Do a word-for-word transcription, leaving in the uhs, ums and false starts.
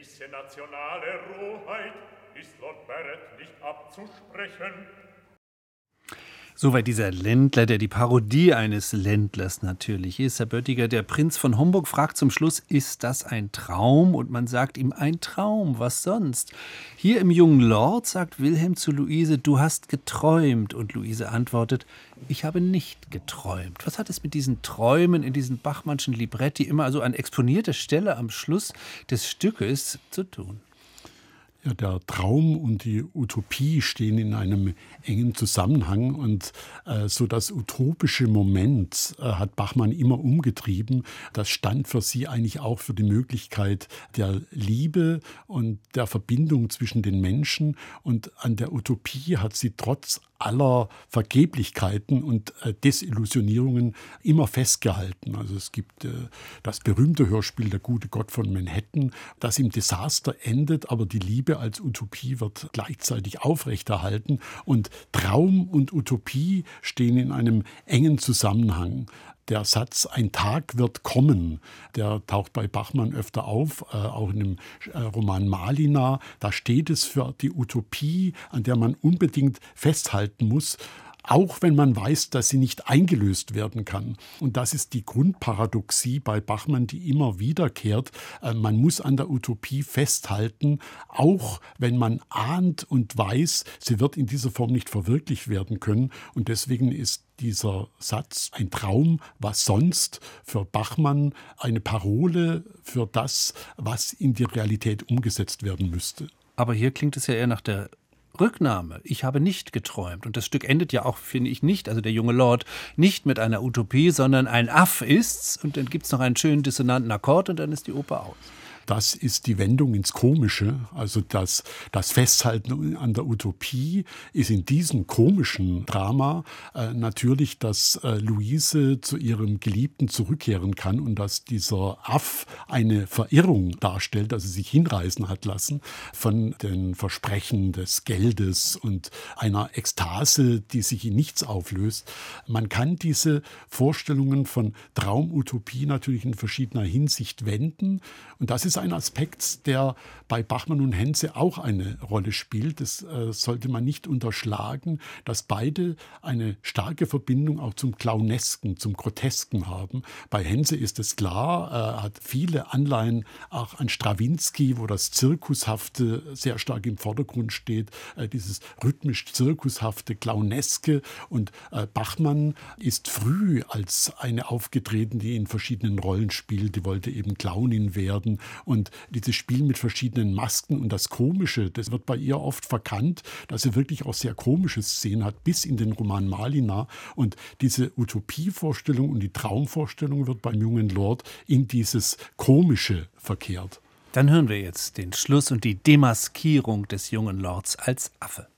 gewisse nationale Rohheit ist Lord Barrett nicht abzusprechen. Soweit dieser Ländler, der die Parodie eines Ländlers natürlich ist. Herr Böttiger, der Prinz von Homburg fragt zum Schluss, ist das ein Traum? Und man sagt ihm, ein Traum, was sonst? Hier im Jungen Lord sagt Wilhelm zu Luise, du hast geträumt. Und Luise antwortet, ich habe nicht geträumt. Was hat es mit diesen Träumen in diesen Bachmannschen Libretti immer also an exponierter Stelle am Schluss des Stückes zu tun? Ja, der Traum und die Utopie stehen in einem engen Zusammenhang und äh, so das utopische Moment äh, hat Bachmann immer umgetrieben. Das stand für sie eigentlich auch für die Möglichkeit der Liebe und der Verbindung zwischen den Menschen. Und an der Utopie hat sie trotz aller Vergeblichkeiten und äh, Desillusionierungen immer festgehalten. Also es gibt äh, das berühmte Hörspiel Der gute Gott von Manhattan, das im Desaster endet, aber die Liebe als Utopie wird gleichzeitig aufrechterhalten. Und Traum und Utopie stehen in einem engen Zusammenhang. Der Satz, ein Tag wird kommen, der taucht bei Bachmann öfter auf, äh, auch in dem äh, Roman Malina. Da steht es für die Utopie, an der man unbedingt festhalten muss, auch wenn man weiß, dass sie nicht eingelöst werden kann. Und das ist die Grundparadoxie bei Bachmann, die immer wiederkehrt. Man muss an der Utopie festhalten, auch wenn man ahnt und weiß, sie wird in dieser Form nicht verwirklicht werden können. Und deswegen ist dieser Satz, ein Traum, was sonst, für Bachmann eine Parole für das, was in die Realität umgesetzt werden müsste. Aber hier klingt es ja eher nach der Rücknahme. Ich habe nicht geträumt. Und das Stück endet ja auch, finde ich, nicht, also der junge Lord, nicht mit einer Utopie, sondern ein Aff ist's. Und dann gibt es noch einen schönen dissonanten Akkord und dann ist die Oper aus. Das ist die Wendung ins Komische. Also das, das Festhalten an der Utopie ist in diesem komischen Drama äh, natürlich, dass äh, Luise zu ihrem Geliebten zurückkehren kann und dass dieser Aff eine Verirrung darstellt, dass sie sich hinreißen hat lassen von den Versprechen des Geldes und einer Ekstase, die sich in nichts auflöst. Man kann diese Vorstellungen von Traumutopie natürlich in verschiedener Hinsicht wenden. Und das ist ein Aspekt, der bei Bachmann und Hense auch eine Rolle spielt. Das äh, sollte man nicht unterschlagen, dass beide eine starke Verbindung auch zum Clownesken, zum Grotesken haben. Bei Hense ist es klar, er äh, hat viele Anleihen auch an Strawinsky, wo das Zirkushafte sehr stark im Vordergrund steht, äh, dieses rhythmisch-zirkushafte, Clowneske. Und äh, Bachmann ist früh als eine aufgetreten, die in verschiedenen Rollen spielt. Die wollte eben Clownin werden. Und dieses Spiel mit verschiedenen Masken und das Komische, das wird bei ihr oft verkannt, dass sie wirklich auch sehr komische Szenen hat, bis in den Roman Malina. Und diese Utopievorstellung und die Traumvorstellung wird beim jungen Lord in dieses Komische verkehrt. Dann hören wir jetzt den Schluss und die Demaskierung des jungen Lords als Affe.